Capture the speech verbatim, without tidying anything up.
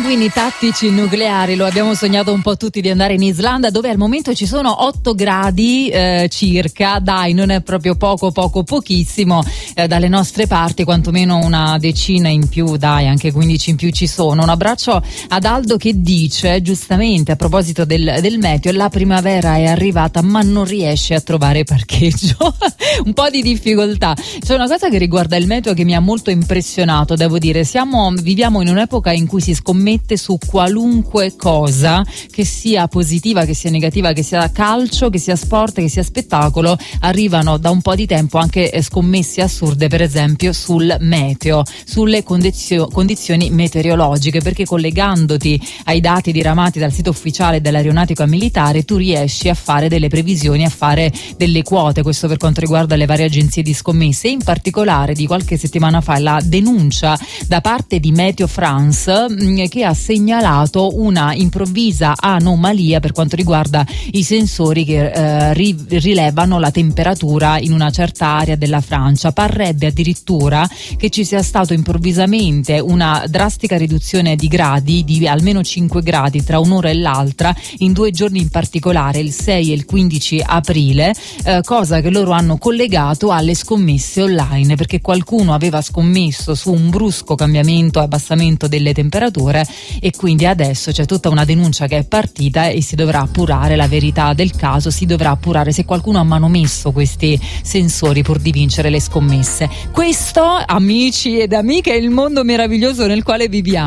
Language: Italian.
pinguini tattici nucleari, lo abbiamo sognato un po' tutti di andare in Islanda, dove al momento ci sono otto gradi eh, circa, dai, non è proprio poco poco pochissimo, eh, dalle nostre parti quantomeno una decina in più, dai, anche quindici in più ci sono. Un abbraccio ad Aldo che dice giustamente a proposito del, del meteo: la primavera è arrivata ma non riesce a trovare parcheggio. Un po' di difficoltà. C'è una cosa che riguarda il meteo che mi ha molto impressionato, devo dire. Siamo, viviamo in un'epoca in cui si scommette su qualunque cosa, che sia positiva, che sia negativa, che sia calcio, che sia sport, che sia spettacolo. Arrivano da un po' di tempo anche scommesse assurde, per esempio sul meteo, sulle condizio- condizioni meteorologiche, perché collegandoti ai dati diramati dal sito ufficiale dell'Aeronautica Militare tu riesci a fare delle previsioni, a fare delle quote. Questo per quanto riguarda le varie agenzie di scommesse. In particolare di qualche settimana fa la denuncia da parte di Meteo France mh, che ha segnalato una improvvisa anomalia per quanto riguarda i sensori che eh, ri- rilevano la temperatura in una certa area della Francia. Parrebbe addirittura che ci sia stato improvvisamente una drastica riduzione di gradi, di almeno cinque gradi tra un'ora e l'altra, in due giorni in particolare, il sei e il quindici aprile, eh, cosa che loro hanno collegato alle scommesse online, perché qualcuno aveva scommesso su un brusco cambiamento e abbassamento delle temperature, e quindi adesso c'è tutta una denuncia che è partita e si dovrà appurare la verità del caso, si dovrà appurare se qualcuno ha manomesso questi sensori pur di vincere le scommesse. Questo, amici ed amiche, è il mondo meraviglioso nel quale viviamo.